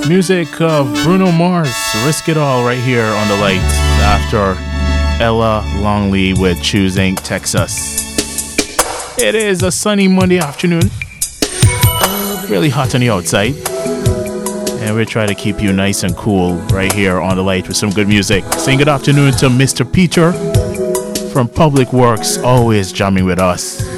Music of Bruno Mars, Risk It All, right here on the lights after Ella Longley with Choosing Texas. It is a sunny Monday afternoon, really hot on the outside, and we're trying to keep you nice and cool right here on the light with some good music. Saying good afternoon to Mr. Peter from Public Works, always jamming with us.